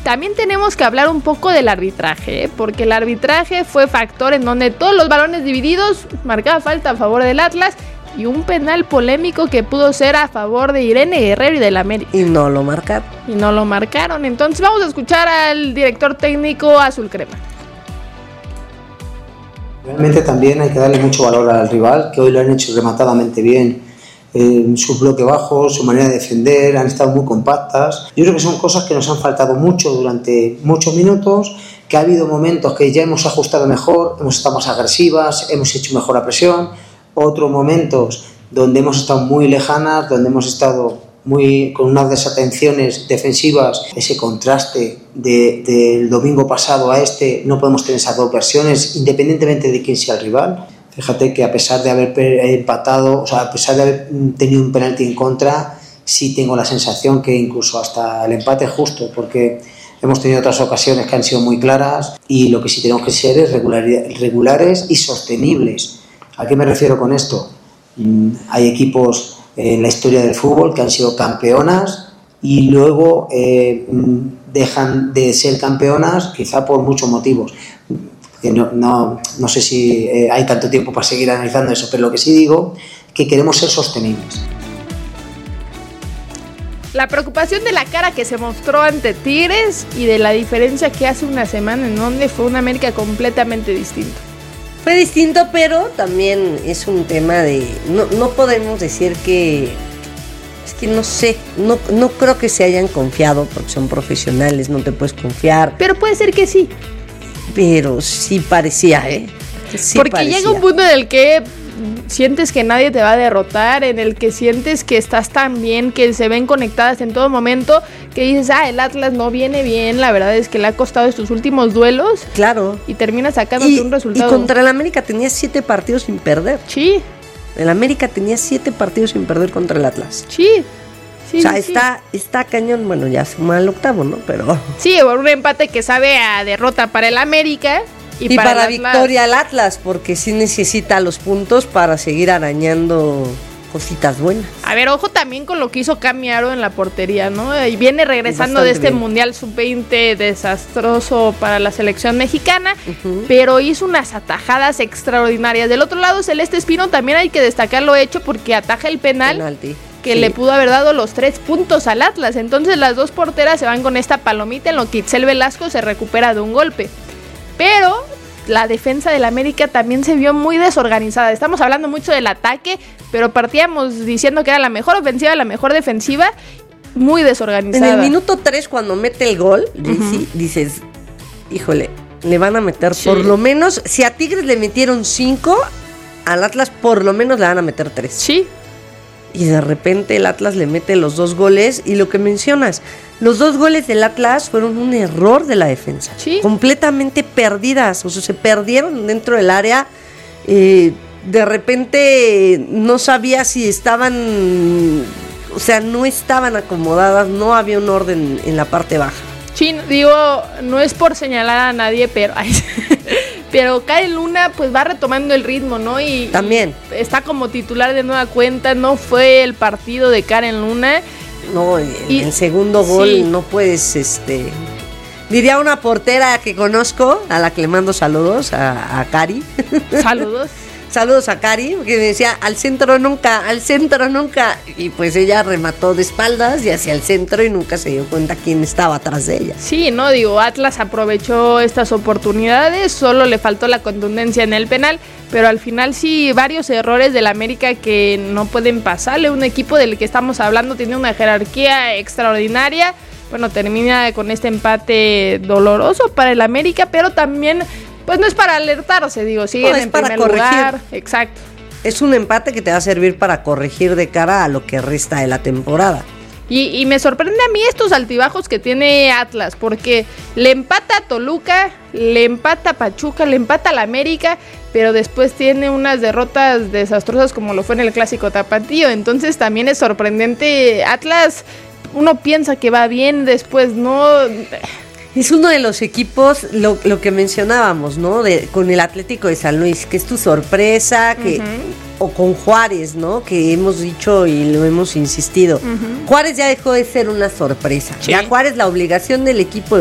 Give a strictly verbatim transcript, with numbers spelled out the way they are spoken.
También tenemos que hablar un poco del arbitraje, ¿eh? Porque el arbitraje fue factor en donde todos los balones divididos marcaba falta a favor del Atlas y un penal polémico que pudo ser a favor de Irene Guerrero y del América. Y no lo marcaron. Y no lo marcaron. Entonces vamos a escuchar al director técnico Azul Crema. Realmente también hay que darle mucho valor al rival, que hoy lo han hecho rematadamente bien. Eh, su bloque bajo, su manera de defender, han estado muy compactas. Yo creo que son cosas que nos han faltado mucho durante muchos minutos, que ha habido momentos que ya hemos ajustado mejor, hemos estado más agresivas, hemos hecho mejor la presión, otros momentos donde hemos estado muy lejanas, donde hemos estado muy con unas desatenciones defensivas, ese contraste de, del domingo pasado a este, no podemos tener esas dos versiones independientemente de quién sea el rival. Fíjate que a pesar de haber empatado, o sea, a pesar de haber tenido un penalti en contra, sí tengo la sensación que incluso hasta el empate es justo, porque hemos tenido otras ocasiones que han sido muy claras y lo que sí tenemos que ser es regulares y sostenibles. ¿A qué me refiero con esto? Hay equipos en la historia del fútbol que han sido campeonas y luego eh, dejan de ser campeonas quizá por muchos motivos. No, no, no sé si eh, hay tanto tiempo para seguir analizando eso, pero lo que sí digo que queremos ser sostenibles. La preocupación de la cara que se mostró ante Tigres y de la diferencia que hace una semana en donde fue una América completamente distinta. Fue distinto, pero también es un tema de... No, no podemos decir que... Es que no sé, no, no creo que se hayan confiado porque son profesionales, no te puedes confiar. Pero puede ser que sí. Pero sí parecía, ¿eh? Sí Porque parecía. llega un punto en el que sientes que nadie te va a derrotar, en el que sientes que estás tan bien, que se ven conectadas en todo momento, que dices, ah, el Atlas no viene bien, la verdad es que le ha costado estos últimos duelos. Claro. Y termina sacándote y, un resultado. Y contra el América tenía siete partidos sin perder. Sí. El América tenía siete partidos sin perder contra el Atlas. Sí. Sí, o sea, sí, está, está cañón, bueno, ya suma el octavo, ¿no? Pero... Sí, un empate que sabe a derrota para el América y, y para, para el victoria al Atlas, porque sí necesita los puntos para seguir arañando cositas buenas. A ver, ojo también con lo que hizo Cami Aro en la portería, ¿no? Y viene regresando de este bien. Mundial sub veinte desastroso para la selección mexicana, uh-huh. pero hizo unas atajadas extraordinarias. Del otro lado, Celeste Espino también hay que destacar lo hecho porque ataja el penal. Penalti. Que sí. Le pudo haber dado los tres puntos al Atlas. Entonces las dos porteras se van con esta palomita en lo que Itzel Velasco se recupera de un golpe. Pero la defensa del América también se vio muy desorganizada. Estamos hablando mucho del ataque, pero partíamos diciendo que era la mejor ofensiva, la mejor defensiva, muy desorganizada. En el minuto tres, cuando mete el gol, uh-huh. dices, híjole, le van a meter sí. por lo menos, si a Tigres le metieron cinco, al Atlas por lo menos le van a meter tres. Sí. Y de repente el Atlas le mete los dos goles. Y lo que mencionas, los dos goles del Atlas fueron un error de la defensa. ¿Sí? Completamente perdidas. O sea, se perdieron dentro del área. Eh, de repente no sabía si estaban... O sea, no estaban acomodadas. No había un orden en la parte baja. Sí, digo, no es por señalar a nadie, pero... Pero Karen Luna pues va retomando el ritmo, ¿no? Y también y está como titular de nueva cuenta, no fue el partido de Karen Luna. No, el, y, el segundo gol sí. no puedes, este... Diría una portera que conozco, a la que le mando saludos, a, a Cari. Saludos. Saludos a Cari, que me decía, al centro nunca, al centro nunca. Y pues ella remató de espaldas y hacia el centro y nunca se dio cuenta quién estaba atrás de ella. Sí, no, digo, Atlas aprovechó estas oportunidades, solo le faltó la contundencia en el penal, pero al final sí, varios errores del América que no pueden pasarle. Un equipo del que estamos hablando tiene una jerarquía extraordinaria. Bueno, termina con este empate doloroso para el América, pero también... Pues no es para alertarse, digo, siguen no, en primer corregir. lugar. Exacto. Es un empate que te va a servir para corregir de cara a lo que resta de la temporada. Y, y me sorprende a mí estos altibajos que tiene Atlas, porque le empata a Toluca, le empata a Pachuca, le empata a la América, pero después tiene unas derrotas desastrosas como lo fue en el Clásico Tapatío. Entonces también es sorprendente. Atlas, uno piensa que va bien, después no... Es uno de los equipos, lo, lo que mencionábamos, ¿no? De, con el Atlético de San Luis, que es tu sorpresa, que uh-huh. o con Juárez, ¿no? Que hemos dicho y lo hemos insistido. Uh-huh. Juárez ya dejó de ser una sorpresa. Sí. Ya Juárez, la obligación del equipo